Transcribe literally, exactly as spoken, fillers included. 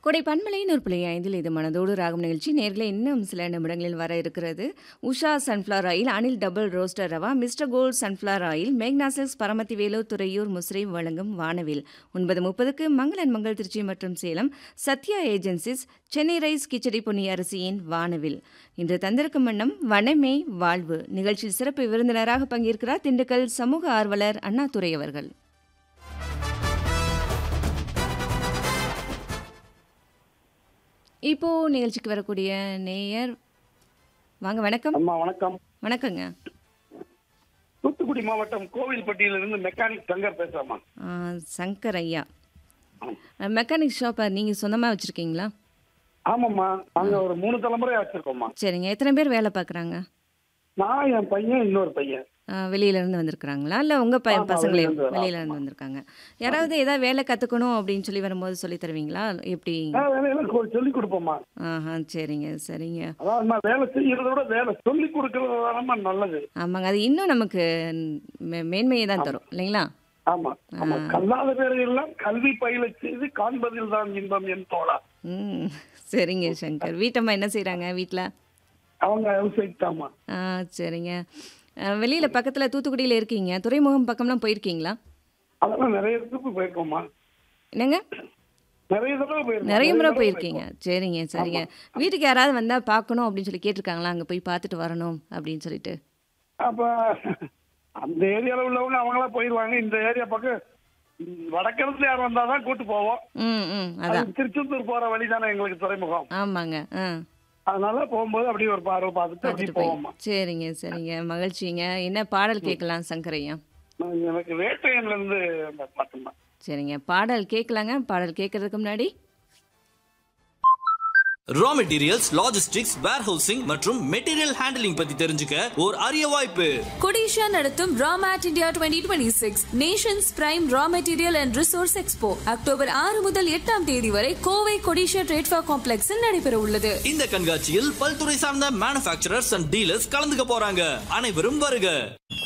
கொடை பன்மலை நூறு புள்ளி ஐந்தில் இது மனதோடு ராகம் நிகழ்ச்சி நேர்களை இன்னும் சில நிமிடங்களில் வர இருக்கிறது. Usha sunflower oil, Anil double roster rava, mister gold sunflower oil, மேக்னாசில்ஸ் Paramathi Vellore Thuraiyur முஸ்ரீம் வழங்கும் வானவில். ஒன்பது முப்பதுக்கு மங்களன் மங்கள் திருச்சி மற்றும் சேலம் சத்யா ஏஜென்சிஸ் சென்னை ரைஸ் கிச்சடி பொன்னி அரிசியின் வானவில். இன்று தந்திருக்கும் வண்ணம் வனமே வாழ்வு நிகழ்ச்சியில் சிறப்பு விருந்தினராக பங்கேற்கிறார் திண்டுக்கல் சமூக ஆர்வலர் அண்ணாதுரை அவர்கள். இப்போ நிகழ்ச்சிக்கு வரக்கூடிய நேயர் வாங்க. வணக்கம். அம்மா வணக்கம். வணக்கங்க. தூத்துக்குடி மாவட்டம் கோவில்பட்டியிலிருந்து மெக்கானிக் சங்கர் பேசுறேம்மா. ஆ, சங்கர் ஐயா, மெக்கானிக் ஷாப்பை நீங்க சொந்தமா வச்சிருக்கீங்களா? ஆமாம்மா, நாங்க ஒரு மூணு தலைமுறையா வச்சிருக்கோம்மா. சரிங்க. எத்தனை பேர் வேலை பார்க்குறாங்க? நான், என் பையன், இன்னொரு பையன். வெளியில இருந்து வந்திருக்கிறாங்களா இல்லை உங்க ப ஆமா, பசங்களே வெளியில இருந்து வராங்க. வெளியில இருந்து வந்திருக்காங்க? யாராவது ஏதாவது வேலை கத்துக்கணும் அப்படின்னு சொல்லி வரும்போது சொல்லி தருவீங்களா எப்படி? நான் வேலையெல்லாம் கொ- சொல்லிக் கொடுப்போம்மா. ஆஹா, சரிங்க சரிங்க. அதாவது நான் வேலை செய்யறத விட வேலை சொல்லிக் கொடுக்கறது தானம்மா நல்லது. ஆமாங்க, அது இன்னும் நமக்கு மே- மேன்மையை தான் தரும் இல்லைங்களா? ஆமா ஆமா. கல்லாத பேரை எல்லாம் கல்வி பயில செய்து காண்பதில் தான் இன்பம் என் தோழா. ம், சரிங்க சங்கர். வீட்டம்மா என்ன செய்கிறாங்க வீட்டில்? அவங்க விவசாயித்தாம்மா. ஆ, சரிங்க. அஹ், வெளியில பக்கத்துல தூத்துக்குடியில இருக்கீங்க, துறைமுகம் பக்கம்லாம் போயிருக்கீங்களா? அதெல்லாம் நிறைய இடத்துக்கு போயிருக்கோம்மா. என்னங்க? நிறைய தடவை போயிருக்கோம். நிறைய முறை தடவை போயிருக்கீங்க. சரிங்க சரிங்க. வீட்டுக்கு யாராவது வந்தா பார்க்கணும் அப்படின்னு சொல்லி கேட்டிருக்காங்களா, அங்க போய் பார்த்துட்டு வரணும் அப்படின்னு சொல்லிட்டு? அப்ப அந்த ஏரியால உள்ளவங்க அவங்களா போயிடுவாங்க. இந்த ஏரியா பக்கம் ம், வடக்கிழத்துல யார் வந்தாதான் கூட்டு போவோம். ம் ம் அது அதான். திருச்செந்தூர் போற வழி தானே எங்களுக்கு துறைமுகம். ஆமாங்க. ஆ, அதனால போகும்போது அப்படியே ஒரு பார்வை பார்த்துட்டு அப்படியே பார்த்துட்டு போய். போவோம்மா. சரிங்க சரிங்க. மகிழ்ச்சிங்க. என்ன பாடல் கேட்கலாம் சங்கரையா? நான் எனக்கு வேட்டையன்ல இருந்து அந்த பாட்டுமா. சரிங்க, பாடல் கேட்கலாங்க. பாடல் கேட்கறதுக்கு முன்னாடி ரா மெட்டீரியல்ஸ், லாஜிஸ்டிக்ஸ், வேர்ஹவுசிங் மற்றும் மெட்டீரியல் ஹேண்டலிங் பத்தி தெரிஞ்சுக்க ஒரு அரிய வாய்ப்பு. கொடிஷா நடத்தும் ராமேட் India twenty twenty six Nations prime raw material and resource expo October ஆறு முதல் எட்டாம் தேதி வரை கோவை கொடிஷா ட்ரேட்ஃபேர் காம்ப்ளெக்ஸில் நடைபெற உள்ளது. இந்த கண்காட்சியில் பல்துறை சார்ந்த மேனுஃபேக்சரர்ஸ் அண்ட் டீலர்ஸ் கலந்துக்க போறாங்க. அனைவரும் வருக.